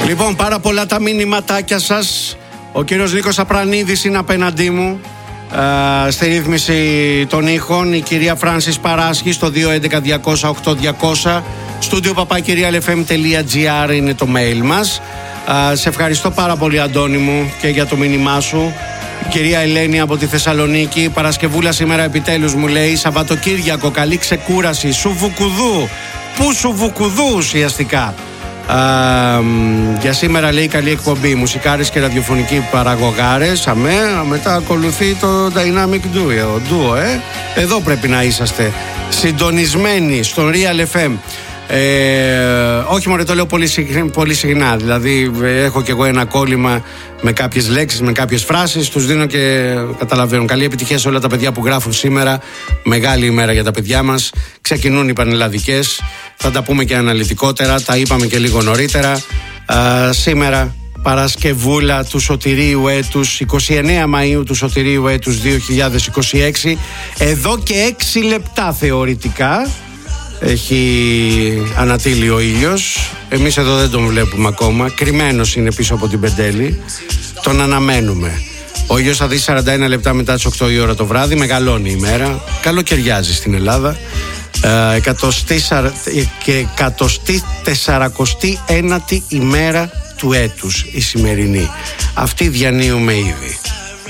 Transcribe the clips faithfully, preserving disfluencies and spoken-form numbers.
Λοιπόν, πάρα πολλά τα μηνυματάκια σας. Ο κύριος Νίκος Απρανίδης είναι απέναντί μου. Uh, στη ρύθμιση των ήχων η κυρία Φράνσις Παράσχη στο δύο έντεκα διακόσια οκτώ διακόσια. Στούντιο παπάκυρια ελ εφ εμ τελεία τζι άρ είναι το mail μας. uh, Σε ευχαριστώ πάρα πολύ, Αντώνη μου, και για το μήνυμά σου. Η κυρία Ελένη από τη Θεσσαλονίκη. Παρασκευούλα σήμερα επιτέλους, μου λέει. Σαββατοκύριακο, καλή ξεκούραση. Σου βουκουδού. Πού σου βουκουδού ουσιαστικά. Uh, για σήμερα, λέει, καλή εκπομπή. Μουσικάρες και ραδιοφωνικοί παραγωγάρες. Αμέ, μετά ακολουθεί το Dynamic Duo, duo ε. Εδώ πρέπει να είσαστε συντονισμένοι στον Real εφ εμ. ε, Όχι μωρέ, το λέω πολύ, πολύ συχνά. Δηλαδή έχω κι εγώ ένα κόλλημα με κάποιες λέξεις, με κάποιες φράσεις. Τους δίνω και καταλαβαίνουν. Καλή επιτυχία σε όλα τα παιδιά που γράφουν σήμερα. Μεγάλη ημέρα για τα παιδιά μας. Ξεκινούν οι πανελλαδικές. Θα τα πούμε και αναλυτικότερα. Τα είπαμε και λίγο νωρίτερα. Α, σήμερα Παρασκευούλα του Σωτηρίου έτους, εικοστή ενάτη Μαΐου του Σωτηρίου έτους δύο χιλιάδες είκοσι έξι. Εδώ και έξι λεπτά θεωρητικά έχει ανατείλει ο ήλιος. Εμείς εδώ δεν τον βλέπουμε ακόμα. Κρυμμένος είναι πίσω από την Πεντέλη. Τον αναμένουμε. Ο ήλιος θα δει σαράντα ένα λεπτά μετά τις οκτώ η ώρα το βράδυ. Μεγαλώνει η μέρα. Καλοκαιριάζει στην Ελλάδα. Και εκατοστή τεσσαρακοστή ένατη ημέρα του έτους η σημερινή. Αυτή διανύουμε ήδη.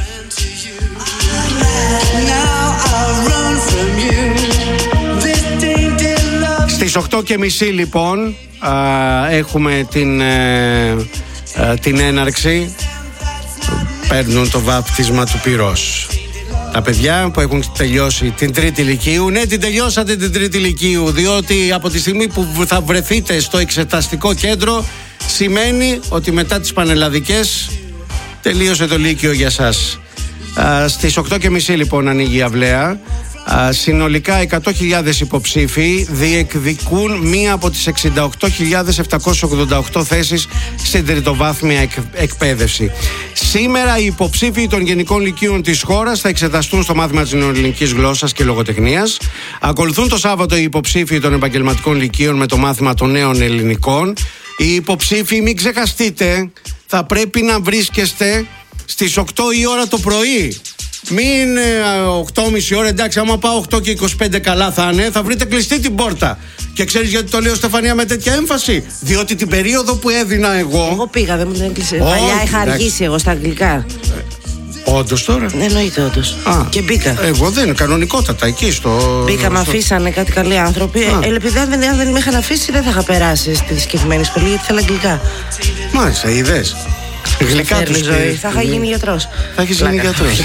Στις οκτώ και μισή λοιπόν α, έχουμε την, ε, ε, την έναρξη. Παίρνουν το βάπτισμα του πυρός τα παιδιά που έχουν τελειώσει την τρίτη λυκείου. Ναι, την τελειώσατε την τρίτη λυκείου, διότι από τη στιγμή που θα βρεθείτε στο εξεταστικό κέντρο σημαίνει ότι μετά τις πανελλαδικές τελείωσε το λύκειο για σας. Α, στις οκτώ και μισή λοιπόν ανοίγει η αυλαία. Α, συνολικά εκατό χιλιάδες υποψήφοι διεκδικούν μία από τις εξήντα οκτώ χιλιάδες επτακόσιες ογδόντα οκτώ θέσεις στην τριτοβάθμια εκ, εκπαίδευση. Σήμερα οι υποψήφοι των γενικών λυκείων της χώρας θα εξεταστούν στο μάθημα της νεοελληνικής γλώσσας και λογοτεχνίας. Ακολουθούν το Σάββατο οι υποψήφοι των επαγγελματικών λυκείων με το μάθημα των νέων ελληνικών. Οι υποψήφοι, μην ξεχαστείτε, θα πρέπει να βρίσκεστε στις οκτώ η ώρα το πρωί. Μην οκτώ και μισή ώρα, εντάξει, άμα πάω οκτώ και είκοσι πέντε καλά θα είναι, θα βρείτε κλειστή την πόρτα. Και ξέρεις γιατί το λέω, Στεφανία, με τέτοια έμφαση? Διότι την περίοδο που έδινα εγώ. Εγώ πήγα, δεν μου την έκλεισε. Παλιά είχα αργήσει εγώ στα αγγλικά. Όντως τώρα? Ναι, εννοείται όντως. Και μπήκα. Εγώ δεν, κανονικότατα εκεί στο. Μπήκα, με αφήσανε κάτι καλοί άνθρωποι. Ε, επειδή αν δεν, αν δεν με είχαν αφήσει, δεν θα είχα περάσει στη συγκεκριμένη σχολή, γιατί ήθελα αγγλικά. Μάλιστα, είδες. Γλυκά του ζωή. Θα είχα γίνει γιατρός. Θα έχεις γίνει γιατρός.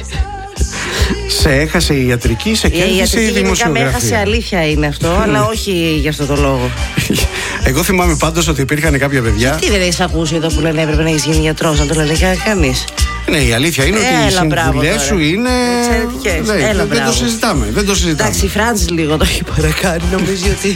Σε έχασε η ιατρική, σε κέρδισε η, η δημοσιογραφία. Με έχασε, αλήθεια είναι αυτό, αλλά όχι για αυτό το λόγο. Εγώ θυμάμαι πάντως ότι υπήρχαν κάποια παιδιά. Τι δεν έχεις ακούσει εδώ που λένε έπρεπε να έχεις γίνει γιατρός, να το λένε κανείς? Ναι, η αλήθεια είναι ότι οι συμβουλές σου είναι εξαιρετικές. Έλα, δεν το συζητάμε. Δεν το συζητάμε. Εντάξει, η Φράνσις λίγο το έχει παρακάνει. Νομίζει ότι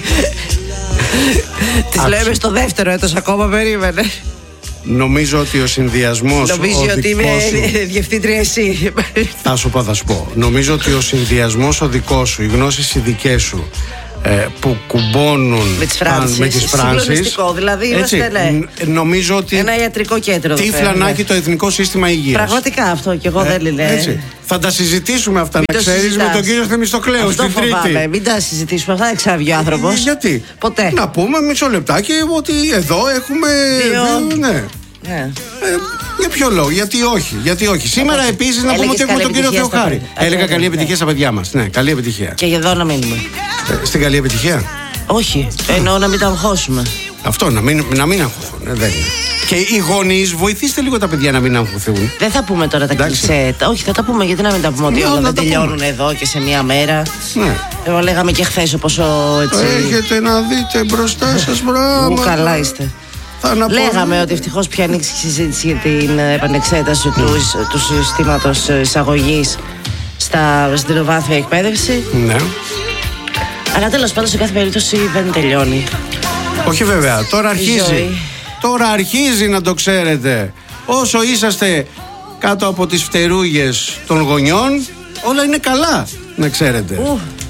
τις λέμε στο δεύτερο έτος ακόμα, περίμενε. Νομίζω ότι ο συνδυασμός. Νομίζω ότι είμαι διευθύντρια εσύ. Θα σου πω, θα σου πω. Νομίζω ότι ο συνδυασμός ο δικός σου, οι γνώσεις οι δικές σου ε, που κουμπώνουν με τις Φράνσεις. Συγκλονιστικό, δηλαδή είμαστε, ναι. Νομίζω ότι. Ένα ιατρικό κέντρο. Τύφλα να έχει το Εθνικό Σύστημα Υγείας. Πραγματικά αυτό και εγώ ε, δεν λέω. Θα τα συζητήσουμε αυτά, μην να ξέρεις, με τον κύριο Θεμιστοκλέου στην Τρίτη. Φοβάμαι, μην τα συζητήσουμε αυτά, δεν ξάβγει ο άνθρωπος. Ε, γιατί? Ποτέ. Να πούμε μισό λεπτάκι ότι εδώ έχουμε. Δύο... Ναι. Yeah. Ε, για ποιο λόγο, γιατί όχι, γιατί όχι. Σήμερα επίσης να πούμε ότι έχουμε τον κύριο Θεοχάρη. Έλεγα καλή επιτυχία στα παιδιά μας. Ναι, καλή επιτυχία. Και εδώ να μείνουμε. Ε, στην καλή επιτυχία. Όχι, εννοώ να μην τα αγχώσουμε. Αυτό, να μην, να μην αγχωθούν. Ε, δεν είναι. Και οι γονείς, βοηθήστε λίγο τα παιδιά να μην αγχωθούν. Δεν θα πούμε τώρα τα κλισέ. Όχι, θα τα πούμε, γιατί να μην τα πούμε ότι όλα δεν τελειώνουν εδώ και σε μία μέρα. Ναι. Εγώ λέγαμε και χθες πόσο έτσι. Έχετε να δείτε μπροστά σας πράγματα. Μου καλά είστε. Λέγαμε ότι ευτυχώς πια ανοίξει η συζήτηση για την επανεξέταση του, του συστήματος εισαγωγής στην τριτοβάθμια εκπαίδευση. Ναι. Αλλά τέλος πάντων σε κάθε περίπτωση δεν τελειώνει. Όχι βέβαια, τώρα αρχίζει. Τώρα αρχίζει, να το ξέρετε. Όσο είσαστε κάτω από τις φτερούγες των γονιών, όλα είναι καλά, να ξέρετε. Uh.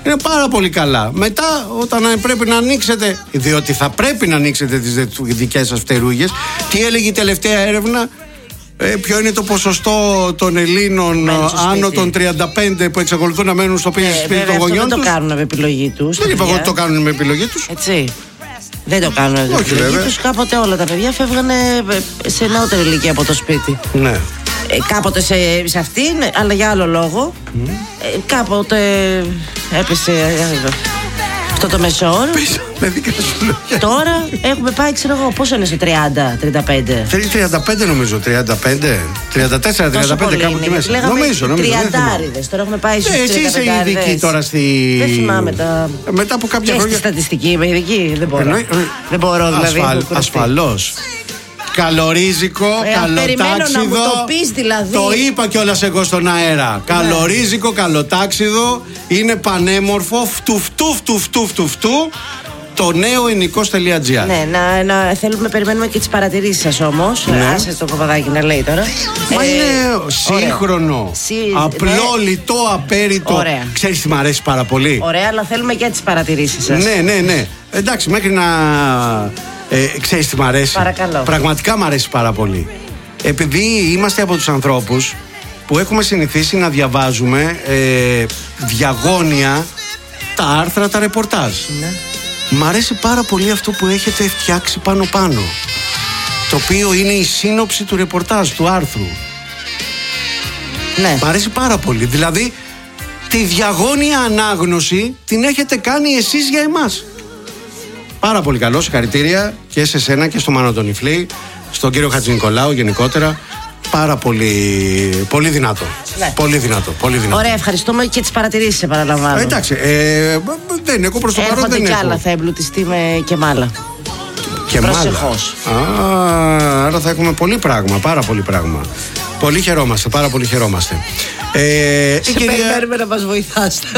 Είναι πάρα πολύ καλά. Μετά, όταν πρέπει να ανοίξετε, διότι θα πρέπει να ανοίξετε τις δικές σας φτερούγες, τι έλεγε η τελευταία έρευνα? Ε, ποιο είναι το ποσοστό των Ελλήνων άνω των τριάντα πέντε που εξακολουθούν να μένουν στο σπίτι ε, των γονιών τους? Δεν το κάνουν με επιλογή τους. Δεν είπα εγώ ότι το κάνουν με επιλογή τους. Έτσι. Δεν το κάνουν με επιλογή τους. Κάποτε όλα τα παιδιά φεύγανε σε νεότερη ηλικία από το σπίτι. Ναι. Ε, κάποτε σε, σε αυτήν, αλλά για άλλο λόγο. Mm. Ε, κάποτε έπεσε ε, αυτό το μεσόωρο. Με δικά σου λόγια. Τώρα έχουμε πάει, ξέρω εγώ, πόσο είναι στο τριάντα, τριάντα πέντε. τριάντα πέντε νομίζω, τριάντα πέντε, τριάντα τέσσερα, τριάντα πέντε κάπου εκεί μέσα. Νομίζω, νομίζω. τριαντάριδες, τώρα έχουμε πάει στους ε, εσύ είσαι ειδική τώρα στη... Δεν θυμάμαι τα... Μετά από κάποια και χρόνια... στη στατιστική είμαι ειδική, δεν μπορώ. Εννοεί... Δεν μπορώ δηλαδή. Ασφαλ... Ασφαλώς. Καλορίζικο, ε, καλοτάξιδο. Να μου το πεις δηλαδή. Το είπα κιόλας εγώ στον αέρα. Ναι. Καλορίζικο, καλοτάξιδο. Είναι πανέμορφο. Φτου φτου φτου φτου φτου φτου. Το νέο ενικός τελεία τζι άρ. Ναι, να, να θέλουμε, περιμένουμε και τις παρατηρήσεις σας όμως. Ναι. Άσε το κοπαδάκι να λέει τώρα. Μα ε, είναι σύγχρονο. Σι... Απλό, ναι. Λιτό, απέριτο. Ωραία. Ξέρεις τι μ' αρέσει πάρα πολύ. Ωραία, αλλά θέλουμε και τις παρατηρήσεις σας. Ναι, ναι, ναι. Εντάξει, μέχρι να. Ε, ξέρεις τι μ' αρέσει? Παρακαλώ. Πραγματικά μ' αρέσει πάρα πολύ. Επειδή είμαστε από τους ανθρώπους που έχουμε συνηθίσει να διαβάζουμε ε, διαγώνια τα άρθρα, τα ρεπορτάζ. Ναι. Μ' αρέσει πάρα πολύ αυτό που έχετε φτιάξει πάνω πάνω, το οποίο είναι η σύνοψη του ρεπορτάζ, του άρθρου. Ναι. Μ' αρέσει πάρα πολύ. Δηλαδή τη διαγώνια ανάγνωση την έχετε κάνει εσείς για εμάς. Πάρα πολύ καλό, συγχαρητήρια και σε σένα και στο Μάνο τον Ιφλή, στον κύριο Χατζηνικολάου γενικότερα. Πάρα πολύ, πολύ δυνατό. Ναι. Πολύ δυνατό, πολύ δυνατό. Ωραία, ευχαριστούμε και τις παρατηρήσεις, σε παραλαμβάνω. Ε, εντάξει, ε, δεν έχω προς το παρόν. Έρχονται δεν κι έχω. άλλα, θα εμπλουτιστεί με και μάλα. Και προσεχώς. Μάλα. Α, άρα θα έχουμε πολύ πράγμα, πάρα πολύ πράγμα. Πολύ χαιρόμαστε, πάρα πολύ χαιρόμαστε. Ε, σε κυρία... περιμένουμε να μας βοηθάστε.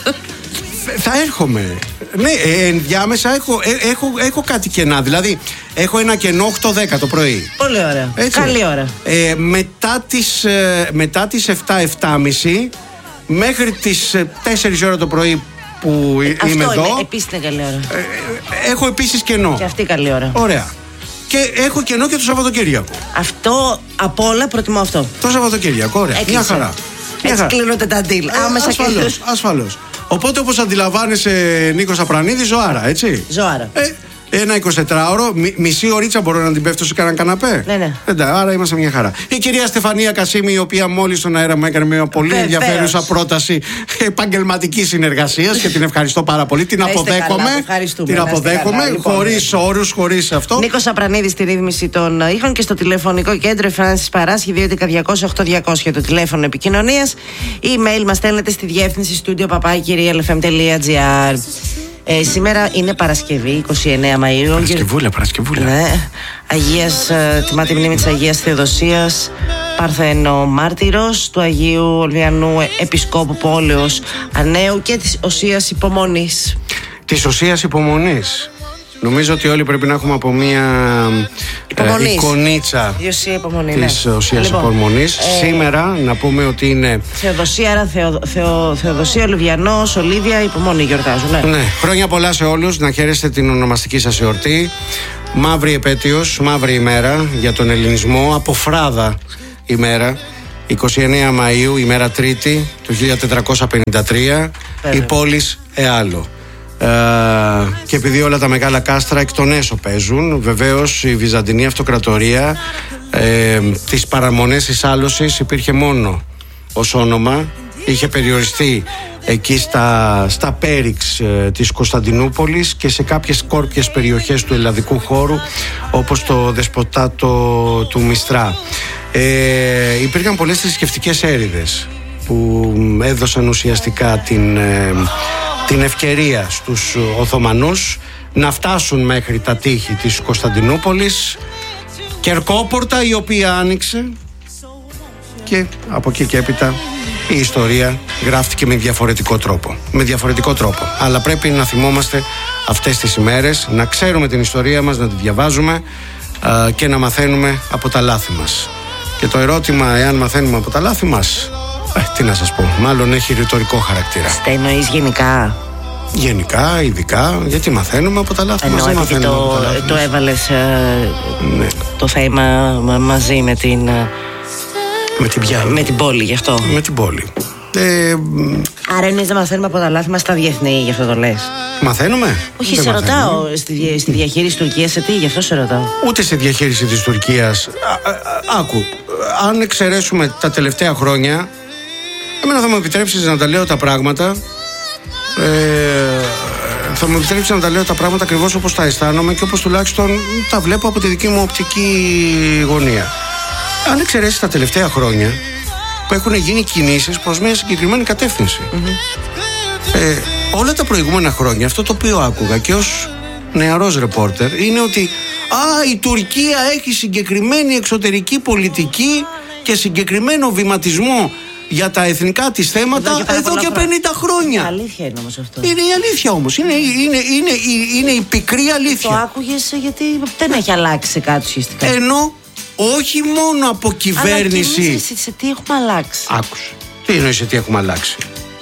Θα έρχομαι. Ναι, ε, ενδιάμεσα έχω, ε, έχω, έχω κάτι κενά. Δηλαδή, έχω ένα κενό οκτώ δέκα το πρωί. Πολύ ωραία. Έτσι. Καλή ώρα. Ε, μετά τις, ε, μετά τις επτά, επτά και μισή μέχρι τις τέσσερις ώρα το πρωί που ε, είμαι αυτό εδώ. Είναι, επίσης είναι καλή ώρα. Ε, έχω επίσης κενό. Και αυτή καλή ώρα. Ωραία. Και έχω κενό και το Σαββατοκύριακο. Αυτό απ' όλα προτιμώ αυτό. Το Σαββατοκύριακο, ωραία. Έκλεισε. Μια χαρά. Έτσι κλείνονται τα deal. Ε, Άμεσα ασφαλώς, ασφαλώς. Οπότε, όπως αντιλαμβάνεσαι, Νίκος Απρανίδη, ζωάρα, έτσι. Ζωάρα. Ε, ένα εικοσιτετράωρο, μι, μισή ωρίτσα μπορώ να την πέφτω σε κανέναν καναπέ. Ναι, ναι. Εντάξει, άρα είμαστε μια χαρά. Η κυρία Στεφανία Κασίμη, η οποία μόλις στον αέρα μου έκανε μια πολύ Βεβαίως. ενδιαφέρουσα πρόταση επαγγελματικής συνεργασίας και την ευχαριστώ πάρα πολύ. Την αποδέχομαι. Την αποδέχομαι, χωρίς όρους, χωρίς αυτό. Νίκος Απρανίδης στη ρύθμιση των ήχων και στο τηλεφωνικό κέντρο Φράνσις Παράσχη δύο έντεκα διακόσια οκτώ διακόσια το τηλέφωνο επικοινωνίας. Η email μας στέλνετε στη διεύθυνση studio παπάκι ελ εφ εμ τελεία τζι άρ. Ε, σήμερα είναι Παρασκευή, είκοσι εννέα Μαΐου. Παρασκευούλα, Παρασκευούλα. Ναι. Αγίας, τιμάται η μνήμη της Αγίας Θεοδοσίας, Παρθένο Μάρτυρος, του Αγίου Ολβιανού Επισκόπου Πόλεως Ανέου και της Οσίας Υπομονής. Της Οσίας Υπομονής. Νομίζω ότι όλοι πρέπει να έχουμε από μία ε, εικονίτσα της Οσίας λοιπόν, Υπομονής. Ε, Σήμερα να πούμε ότι είναι Θεοδοσία, άρα Θεο, Θεο, Θεοδοσία, Ολυβιανός, Ολίβια, Υπομονή γιορτάζουν. Ναι. ναι, χρόνια πολλά σε όλους, να χαίρεστε την ονομαστική σας εορτή. Μαύρη επέτειος, μαύρη ημέρα για τον ελληνισμό, από φράδα ημέρα. είκοσι εννέα Μαΐου, ημέρα Τρίτη του χίλια τετρακόσια πενήντα τρία, η πόλης Εάλο. Uh, και επειδή όλα τα μεγάλα κάστρα εκ των έσω παίζουν, βεβαίως η Βυζαντινή Αυτοκρατορία ε, τις παραμονές της άλωσης υπήρχε μόνο ως όνομα, είχε περιοριστεί εκεί στα, στα πέριξ ε, της Κωνσταντινούπολης και σε κάποιες κόρπιες περιοχές του ελλαδικού χώρου, όπως το δεσποτάτο του Μιστρά. ε, υπήρχαν πολλές θρησκευτικές έρηδες που έδωσαν ουσιαστικά την ε, την ευκαιρία στους Οθωμανούς να φτάσουν μέχρι τα τείχη της Κωνσταντινούπολης, κερκόπορτα η οποία άνοιξε, και από εκεί και έπειτα η ιστορία γράφτηκε με διαφορετικό τρόπο. Με διαφορετικό τρόπο. Αλλά πρέπει να θυμόμαστε αυτές τις ημέρες, να ξέρουμε την ιστορία μας, να τη διαβάζουμε α, και να μαθαίνουμε από τα λάθη μας. Και το ερώτημα, εάν μαθαίνουμε από τα λάθη μας, ε, τι να σας πω, μάλλον έχει ρητορικό χαρακτήρα. Τα εννοείς γενικά? Γενικά, ειδικά, γιατί μαθαίνουμε από τα λάθη μας. Ενώ επειδή το, το έβαλες ε, ναι. το θέμα μαζί με την... Με την ποια? Με την πόλη, γι' αυτό. Με την πόλη. Ε, Άρα εμείς δεν μαθαίνουμε από τα λάθη μας στα διεθνή, γι' αυτό το λες? Μαθαίνουμε. Όχι, δεν σε μαθαίνουμε. Ρωτάω στη, στη διαχείριση της Τουρκίας, σε τι, γι' αυτό σε ρωτάω. Ούτε στη διαχείριση της Τουρκίας. Α, α, α, άκου, αν εξαιρέσουμε τα τελευταία χρόνια, εμένα θα μου επιτρέψεις να τα λέω τα πράγματα. Ε, θα μου επιτρέψεις να τα λέω τα πράγματα ακριβώς όπως τα αισθάνομαι και όπως τουλάχιστον τα βλέπω από τη δική μου οπτική γωνία. Αν εξαιρέσεις τα τελευταία χρόνια που έχουν γίνει κινήσεις προς μια συγκεκριμένη κατεύθυνση. Mm-hmm. Ε, όλα τα προηγούμενα χρόνια αυτό το οποίο άκουγα και ως νεαρός ρεπόρτερ είναι ότι α, η Τουρκία έχει συγκεκριμένη εξωτερική πολιτική και συγκεκριμένο βηματισμό για τα εθνικά της θέματα εδώ και, εδώ και πενήντα χρόνια. Η αλήθεια είναι όμως αυτό. Είναι η αλήθεια όμως. Είναι, είναι, είναι, είναι η πικρή αλήθεια. Το άκουγες γιατί δεν έχει αλλάξει κάτι ουσιαστικά. Ενώ όχι μόνο από κυβέρνηση. Αλλά και σε τι έχουμε αλλάξει. Άκουσε. Τι εννοείς σε τι έχουμε αλλάξει?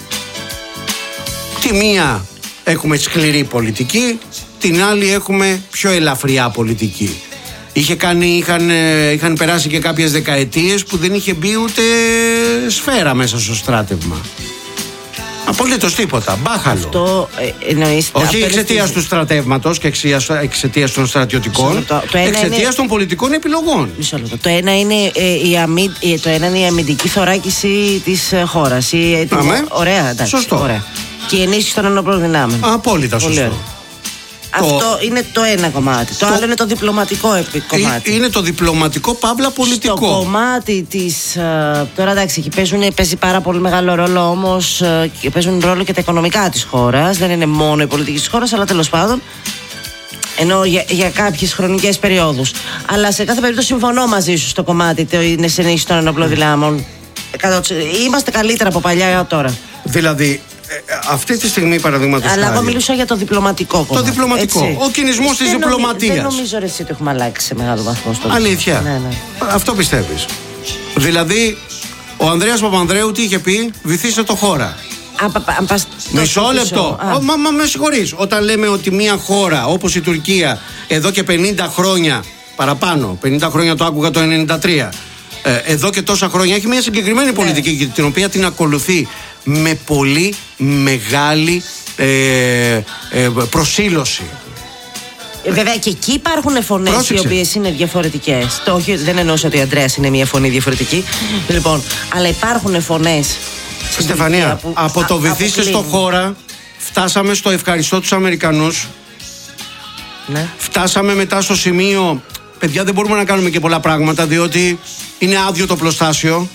Τη μία έχουμε σκληρή πολιτική, την άλλη έχουμε πιο ελαφριά πολιτική. Είχε κάνει, είχαν, είχαν περάσει και κάποιες δεκαετίες που δεν είχε μπει ούτε σφαίρα μέσα στο στράτευμα. Απολύτως τίποτα. Μπάχαλο. Αυτό ε, εννοείς. Όχι εξαιτίας του στρατεύματος και εξαιτίας των στρατιωτικών, εξαιτίας είναι... των πολιτικών επιλογών. Μισό λεπτό. Το ένα είναι, ε, η, αμυ... το ένα είναι η αμυντική θωράκιση της ε, χώρας. Η, ε, Αμέ. Ωραία, εντάξει. Σωστό. Ωραία. Και η ενίσχυση των ενόπλων δυνάμεων. Απόλυτα σωστό. Ωραία. Αυτό το... είναι το ένα κομμάτι. Το, το άλλο είναι το διπλωματικό κομμάτι. Είναι το διπλωματικό παύλα πολιτικό. Στο κομμάτι της. Uh, τώρα εντάξει, εκεί παίζουν, παίζει πάρα πολύ μεγάλο ρόλο όμως uh, και παίζουν ρόλο και τα οικονομικά της χώρας. Δεν είναι μόνο η πολιτική της χώρας, αλλά τέλος πάντων. Ενώ για, για κάποιες χρονικές περιόδους. Αλλά σε κάθε περίπτωση συμφωνώ μαζί σου στο κομμάτι το είναι ενίσχυση των ενόπλων δυνάμεων. Είμαστε καλύτερα από παλιά τώρα. Δηλαδή. Ε, αυτή τη στιγμή παραδείγματος χάρη. Αλλά εγώ μιλούσα για το διπλωματικό κομμάτι. Το διπλωματικό. Έτσι. Ο κινησμός της διπλωματίας. Δεν νομίζω ρε, εσύ ότι έχουμε αλλάξει σε μεγάλο βαθμό στο αλήθεια. Ναι, ναι. Αυτό πιστεύεις? Δηλαδή, ο Ανδρέας Παπανδρέου τι είχε πει? Βυθίστε το χώρα. Α, πα, Μισό λεπτό. Μα, μα με συγχωρείς. Όταν λέμε ότι μια χώρα όπως η Τουρκία εδώ και πενήντα χρόνια παραπάνω, πενήντα χρόνια το άκουγα το ενενήντα τρία, ε, εδώ και τόσα χρόνια έχει μια συγκεκριμένη πολιτική ναι. την οποία την ακολουθεί με πολύ μεγάλη ε, ε, προσήλωση. Ε, βέβαια και εκεί υπάρχουν φωνές οι οποίες είναι διαφορετικές. Το, όχι, δεν εννοούσα ότι ο Ανδρέας είναι μια φωνή διαφορετική. Λοιπόν, αλλά υπάρχουν φωνές. Στεφανία, που, από α, το βυθίστε στο χώρα φτάσαμε στο ευχαριστώ τους Αμερικανούς. Ναι. Φτάσαμε μετά στο σημείο, παιδιά δεν μπορούμε να κάνουμε και πολλά πράγματα διότι είναι άδειο το πλωστάσιο.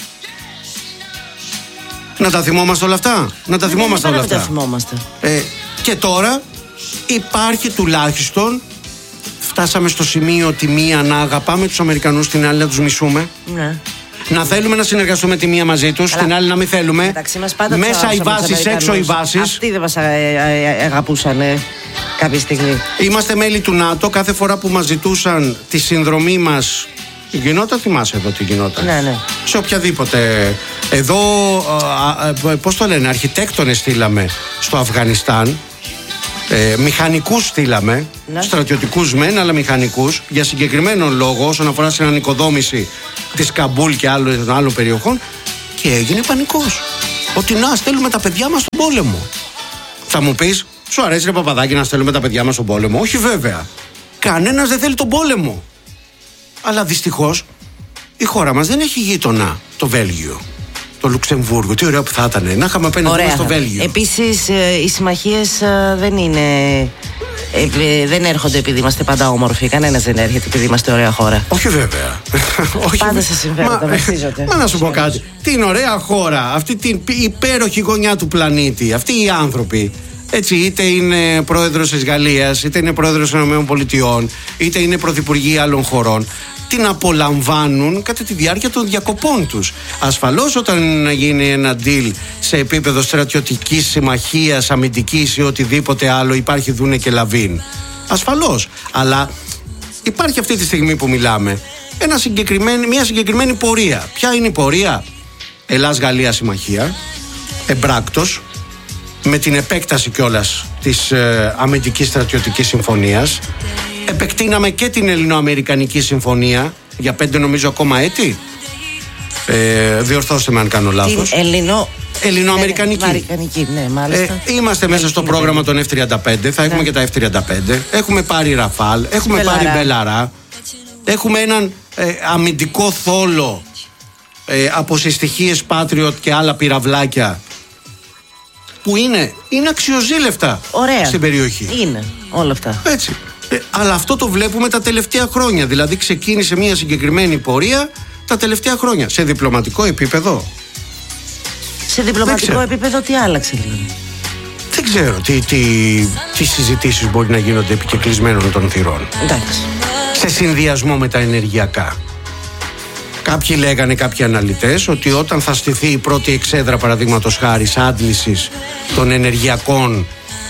Να τα θυμόμαστε όλα αυτά. Να τα θυμόμαστε όλα αυτά. Τα θυμόμαστε. Ε, και τώρα υπάρχει τουλάχιστον. Φτάσαμε στο σημείο τη μία να αγαπάμε τους Αμερικανούς, την άλλη να τους μισούμε. Ναι. Να θέλουμε να συνεργαστούμε τη μία μαζί τους, την άλλη να μην θέλουμε. Μέσα οι βάσεις, έξω οι βάσεις. Αυτοί δεν μας αγαπούσαν ε, κάποια στιγμή. Είμαστε μέλη του ΝΑΤΟ. Κάθε φορά που μας ζητούσαν τη συνδρομή μας. Η γινόταν, θυμάσαι εδώ τι γινόταν. Ναι, ναι. Σε οποιαδήποτε. Εδώ, πώς το λένε, αρχιτέκτονες στείλαμε στο Αφγανιστάν. Ε, μηχανικούς στείλαμε. Ναι. Στρατιωτικούς μεν, αλλά μηχανικούς. Για συγκεκριμένο λόγο, όσον αφορά στην ανοικοδόμηση της Καμπούλ και άλλων, άλλων περιοχών. Και έγινε πανικός. Ότι να στέλνουμε τα παιδιά μας στον πόλεμο. Θα μου πεις, σου αρέσει ρε Παπαδάκη να στέλνουμε τα παιδιά μας στον πόλεμο? Όχι βέβαια. Κανένας δεν θέλει τον πόλεμο. Αλλά δυστυχώς η χώρα μας δεν έχει γείτονα το Βέλγιο, το Λουξεμβούργο. Τι ωραίο που θα ήταν να είχαμε απέναντι στο Βέλγιο. Επίσης οι συμμαχίες δεν είναι. Ε, δεν έρχονται επειδή είμαστε πάντα όμορφοι. Κανένας δεν έρχεται επειδή είμαστε ωραία χώρα. Όχι βέβαια. Πάντα σας συμφέρει, το βασίζονται. Μα να σου πω κάτι. Την ωραία χώρα, αυτή την υπέροχη γωνιά του πλανήτη, αυτοί οι άνθρωποι. Έτσι, είτε είναι πρόεδρος της Γαλλίας, είτε είναι πρόεδρος των ΗΠΑ, είτε είναι πρωθυπουργοί άλλων χωρών, την απολαμβάνουν κατά τη διάρκεια των διακοπών τους. Ασφαλώς όταν γίνει ένα deal σε επίπεδο στρατιωτικής συμμαχίας, αμυντικής ή οτιδήποτε άλλο, υπάρχει δούνε και λαβίν. Ασφαλώς. Αλλά υπάρχει αυτή τη στιγμή που μιλάμε ένα συγκεκριμένη, μια συγκεκριμένη πορεία. Ποια είναι η πορεία? Ελλάς-Γαλλία συμμαχία, εμπράκτος, με την επέκταση κιόλας της ε, αμυντικής στρατιωτικής συμφωνίας. Επεκτείναμε και την ελληνοαμερικανική συμφωνία για πέντε νομίζω ακόμα έτη. Ε, διορθώστε με αν κάνω λάθος. Την ελληνο... Ελληνοαμερικανική. Αμερικανική, ναι, μάλιστα. Ε, είμαστε μέσα στο πρόγραμμα των εφ τριάντα πέντε. Θα έχουμε ναι. και τα εφ τριάντα πέντε. Έχουμε πάρει Ραφάλ. Έχουμε Μπελαρά. πάρει Μπελαρά. Έχουμε έναν ε, αμυντικό θόλο ε, από συστοιχίες Patriot και άλλα πυραυλάκια που είναι, είναι αξιοζήλευτα. Ωραία. Στην περιοχή. Είναι όλα αυτά. Έτσι. Ε, αλλά αυτό το βλέπουμε τα τελευταία χρόνια. Δηλαδή ξεκίνησε μια συγκεκριμένη πορεία τα τελευταία χρόνια. Σε διπλωματικό επίπεδο. Σε διπλωματικό επίπεδο τι άλλαξε δηλαδή? Δεν ξέρω τι, τι, τι συζητήσεις μπορεί να γίνονται επί και κλεισμένων των θυρών. Εντάξει. Σε συνδυασμό με τα ενεργειακά. Κάποιοι λέγανε, κάποιοι αναλυτές, ότι όταν θα στηθεί η πρώτη εξέδρα παραδείγματος χάρη άντλησης των ενεργειακών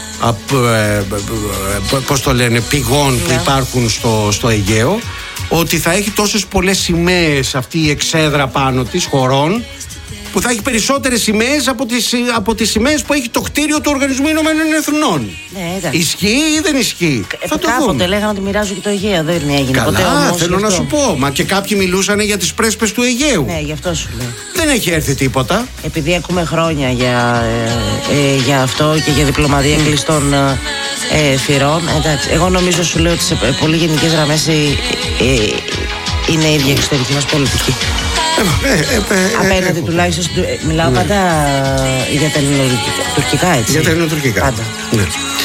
ε, πώς το λένε, πηγών yeah. που υπάρχουν στο, στο Αιγαίο, ότι θα έχει τόσες πολλές σημαίες αυτή η εξέδρα πάνω της χωρών, που θα έχει περισσότερες σημαίες από τις, από τις σημαίες που έχει το κτίριο του Οργανισμού Ηνωμένων Εθνών. Ναι, ισχύει ή δεν ισχύει? Ε, θα το κάποτε δούμε. Λέγανε ότι μοιράζουν και το Αιγαίο. Δεν έγινε Καλά, ποτέ όμως. Θέλω να σου πω. Μα και κάποιοι μιλούσαν για τις πρέσπες του Αιγαίου. Ναι, γι' αυτό σου λέω. Δεν έχει έρθει τίποτα. Επειδή ακούμε χρόνια για, ε, ε, για αυτό και για διπλωματία mm. κλειστών ε, θυρών. Εντάξει, εγώ νομίζω σου λέω ότι σε πολύ γενικές γραμμές ε, ε, είναι η ίδια εξωτερική μας πολιτική. Ε, ε, ε, ε, Απέναντι ε, τουλάχιστον. Ε, μιλάω ναι. πάντα για τα ελληνοτουρκικά, έτσι. Για τα ελληνοτουρκικά. Πάντα. Ναι.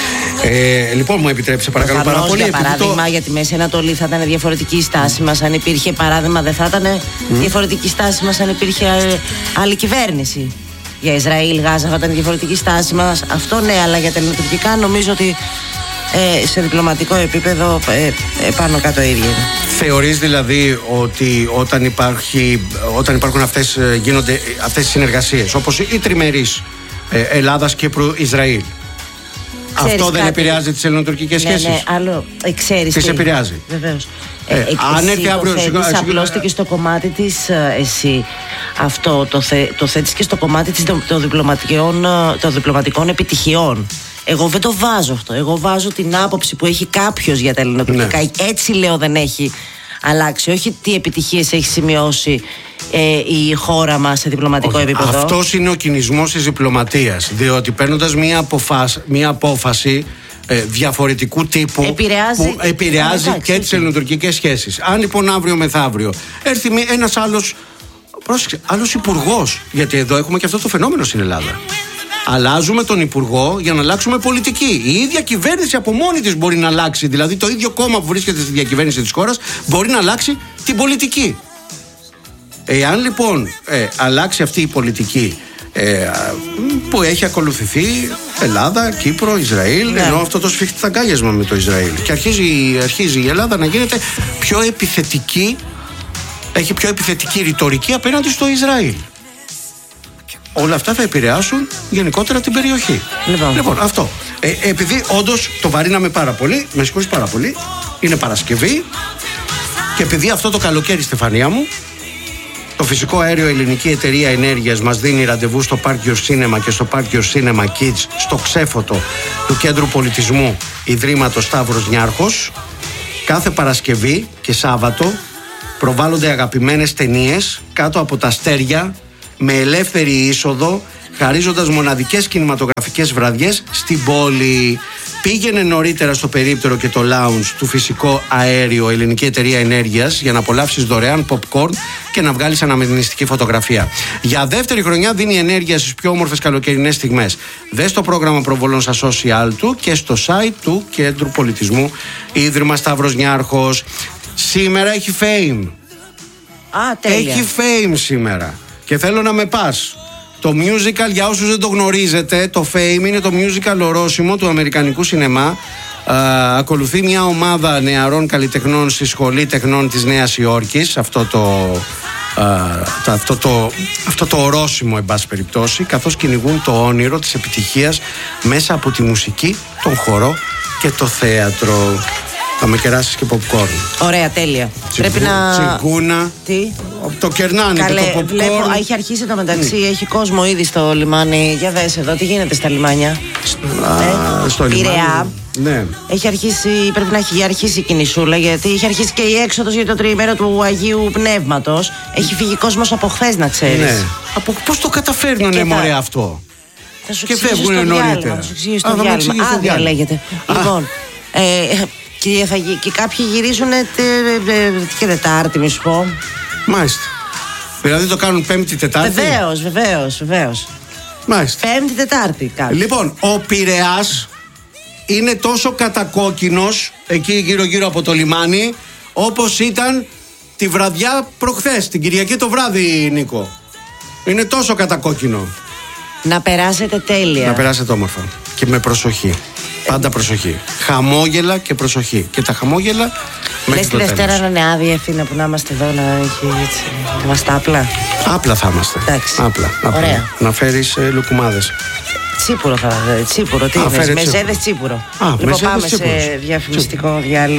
Ε, λοιπόν, μου επιτρέψε παρακαλώ πάρα πολύ. Για παράδειγμα, το... για τη Μέση Ανατολή θα ήταν διαφορετική η στάση μας αν υπήρχε, παράδειγμα, δεν θα ήταν mm. διαφορετική στάση μας αν υπήρχε άλλη κυβέρνηση. Για Ισραήλ, Γάζα θα ήταν διαφορετική στάση μας. Αυτό ναι, αλλά για τα ελληνοτουρκικά νομίζω ότι ε, σε διπλωματικό επίπεδο ε, ε, πάνω κάτω ίδια είναι. Θεωρείς δηλαδή ότι όταν, υπάρχει, όταν υπάρχουν αυτές, γίνονται αυτές οι συνεργασίες, όπως οι τριμερείς ε, Ελλάδας, Κύπρου, Ισραήλ, ξέρεις αυτό δεν κάτι... επηρεάζει τις ελληνοτουρκικές ναι, σχέσεις? Ναι, άλλο, ε, ξέρεις τις τι επηρεάζει. Βεβαίως. Ε, ε, αν έρθει αύριο, απλώς και στο κομμάτι της ε, εσύ αυτό το, θε, το θέτεις και στο κομμάτι της, των, των, διπλωματικών, των διπλωματικών επιτυχιών. Εγώ δεν το βάζω αυτό. Εγώ βάζω την άποψη που έχει κάποιος για τα ελληνοτουρκικά. Ναι. Έτσι λέω, δεν έχει αλλάξει. Όχι τι επιτυχίες έχει σημειώσει ε, η χώρα μας σε διπλωματικό Όχι. επίπεδο. Αυτός είναι ο κινησμός της διπλωματίας. Διότι παίρνοντας μια, αποφάση, μια απόφαση ε, διαφορετικού τύπου επηρεάζει, που επηρεάζει εντάξει, και τις ελληνοτουρκικές σχέσεις. Αν λοιπόν αύριο μεθαύριο έρθει ένας άλλος, πρόσεξε, άλλος υπουργός, γιατί εδώ έχουμε και αυτό το φαινόμενο στην Ελλάδα. Αλλάζουμε τον υπουργό για να αλλάξουμε πολιτική. Η ίδια κυβέρνηση από μόνη της μπορεί να αλλάξει. Δηλαδή το ίδιο κόμμα που βρίσκεται στη διακυβέρνηση της χώρας μπορεί να αλλάξει την πολιτική. Εάν λοιπόν ε, αλλάξει αυτή η πολιτική ε, που έχει ακολουθηθεί Ελλάδα, Κύπρο, Ισραήλ, ναι. ενώ αυτό το σφιχταγκάγιασμα με το Ισραήλ, και αρχίζει, αρχίζει η Ελλάδα να γίνεται πιο επιθετική, έχει πιο επιθετική ρητορική απέναντι στο Ισραήλ. Όλα αυτά θα επηρεάσουν γενικότερα την περιοχή. Λοιπόν, λοιπόν αυτό. Ε, επειδή όντως το βαρύναμε πάρα πολύ, με συγχωρείς πάρα πολύ, είναι Παρασκευή και επειδή αυτό το καλοκαίρι, Στεφανία μου, το φυσικό αέριο Ελληνική Εταιρεία Ενέργειας μας δίνει ραντεβού στο Park Your Cinema και στο Park Your Cinema Kids, στο ξέφωτο του Κέντρου Πολιτισμού Ιδρύματος Σταύρος Νιάρχος, κάθε Παρασκευή και Σάββατο προβάλλονται αγαπημένες ταινίες κάτω από τα αστέρια, με ελεύθερη είσοδο, χαρίζοντας μοναδικές κινηματογραφικές βραδιές στην πόλη. Πήγαινε νωρίτερα στο περίπτερο και το lounge του Φυσικό Αέριο Ελληνική Εταιρεία Ενέργειας για να απολαύσεις δωρεάν popcorn και να βγάλεις αναμνηστική φωτογραφία. Για δεύτερη χρονιά δίνει ενέργεια στις πιο όμορφες καλοκαιρινές στιγμές. Δες το πρόγραμμα προβολών στα social του και στο site του Κέντρου Πολιτισμού Ίδρυμα Σταύρος Νιάρχος. Σήμερα έχει fame. Α, τέλεια. Έχει fame σήμερα. Και θέλω να με πας. Το musical, για όσους δεν το γνωρίζετε, το Fame είναι το musical ορόσημο του αμερικανικού σινεμά. Α, ακολουθεί μια ομάδα νεαρών καλλιτεχνών στη Σχολή Τεχνών της Νέας Υόρκης. Αυτό το, α, το, αυτό το, αυτό το ορόσημο, εν πάση περιπτώσει, καθώς κυνηγούν το όνειρο της επιτυχίας μέσα από τη μουσική, τον χορό και το θέατρο. Θα με κεράσεις και popcorn. Ωραία, τέλεια. Τσιγκού, Πρέπει να... Τσιγκούνα. Τι? το κερνάνε. Καλέ, και το popcorn. Βλέπω, έχει αρχίσει το μεταξύ, mm. έχει κόσμο ήδη στο λιμάνι. Για δες εδώ, τι γίνεται στα λιμάνια. Α, ε, στο Πειραιά. λιμάνι. Ναι. Έχει αρχίσει, πρέπει να έχει αρχίσει η κινησούλα, γιατί έχει αρχίσει και η έξοδος για το τριήμερο του Αγίου Πνεύματος. Έχει φύγει κόσμος από χθες, να ξέρεις. Ναι. Από πώς το καταφέρνουνε, μωρέ, αυτό. Θα σου Και φεύγουν νωρίτερα. Θα σου εξηγήσω το διάλειμμα. Άδεια λέγεται. Λοιπόν, ε, και, θα, και κάποιοι γυρίζουν και Τετάρτη, μη σου πω. Μάλιστα. Δηλαδή το κάνουν Πέμπτη, Τετάρτη. Βεβαίως, βεβαίως, βεβαίως. Μάλιστα. Πέμπτη, Τετάρτη κάτι. Λοιπόν, ο Πειραιάς είναι τόσο κατακόκκινος εκεί γύρω-γύρω από το λιμάνι, όπως ήταν τη βραδιά προχθές, την Κυριακή το βράδυ, Νίκο. Είναι τόσο κατακόκκινο. Να περάσετε τέλεια. Να περάσετε όμορφα και με προσοχή. Πάντα προσοχή. Χαμόγελα και προσοχή. Και τα χαμόγελα μέχρι Λες το τη Δευτέρα τέλος. να είναι άδεια, Ευθύνα, που να είμαστε εδώ, να έχει έτσι. Να είμαστε απλά. Απλά θα είμαστε. Εντάξει. Απλά. απλά. Ωραία. Να φέρεις ε, λουκουμάδες. Τσίπουρο θα. Τσίπουρο, τι Α, είναι. φέρε Μεζέδες τσίπουρο. τσίπουρο. Α, Λοιπόν, μεζέδες πάμε τσίπουρος. σε διαφημιστικό διάλειμμα.